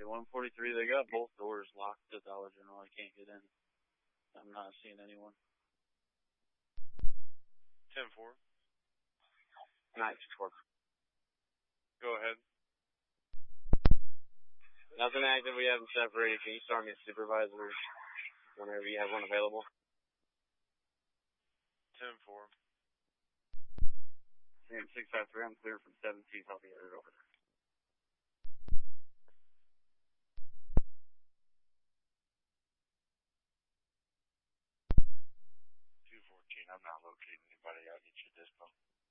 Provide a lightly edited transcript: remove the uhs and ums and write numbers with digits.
Okay, 143, they got both doors locked at Dollar General. I can't get in. I'm not seeing anyone. 10-4. 9-4. Go ahead. Nothing active. We haven't separated. Can you start me a supervisor whenever you have one available? 10-4. 653, I'm clear from 17. I'll be headed over there. 214, I'm not locating anybody. I'll get you this phone.